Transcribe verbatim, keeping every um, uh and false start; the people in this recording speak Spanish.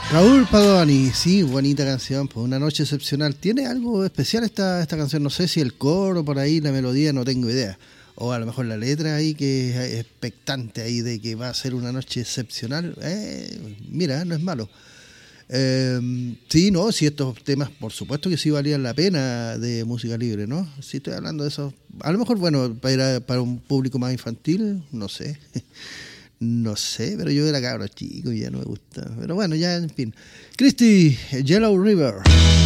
Raúl Padovani, sí, bonita canción, pues Una noche excepcional. ¿Tiene algo especial esta, esta canción? No sé si el coro por ahí, la melodía, no tengo idea. O a lo mejor la letra ahí que es expectante ahí de que va a ser una noche excepcional. Eh, mira, no es malo. Eh, sí, no, si estos temas, por supuesto que sí valían la pena de música libre, ¿no? Sí estoy hablando de eso. A lo mejor, bueno, para, para un público más infantil, no sé. No sé, pero yo era cabro chico y ya no me gusta. Pero bueno, ya, en fin. Christy, Yellow River.